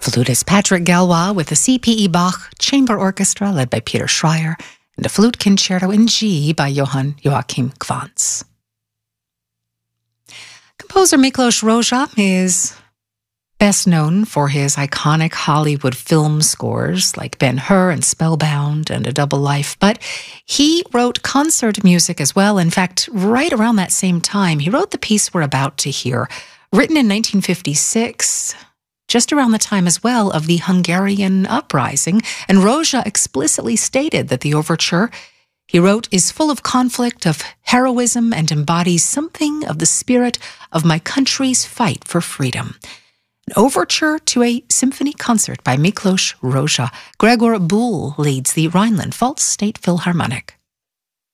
Flutist Patrick Galois with the C.P.E. Bach Chamber Orchestra led by Peter Schreier and a flute concerto in G by Johann Joachim Quantz. Composer Miklos Rozsa is best known for his iconic Hollywood film scores like Ben-Hur and Spellbound and A Double Life, but he wrote concert music as well. In fact, right around that same time, he wrote the piece we're about to hear, written in 1956, just around the time as well of the Hungarian uprising, and Rozsa explicitly stated that the overture, he wrote, is full of conflict, of heroism, and embodies something of the spirit of my country's fight for freedom. An overture to a symphony concert by Miklos Rozsa. Gregor Bull leads the Rhineland-Pfalz State Philharmonic.